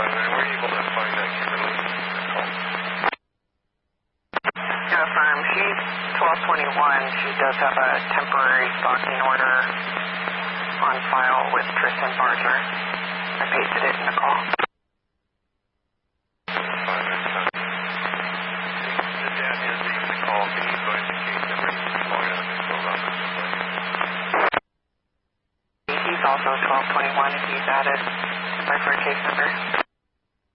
were you able to find that Kimberly call? To affirm, she's 1221. She does have a temporary stalking order on file with Tristan Barger. I pasted it in the call. Also 1221 if he's added to my first case number.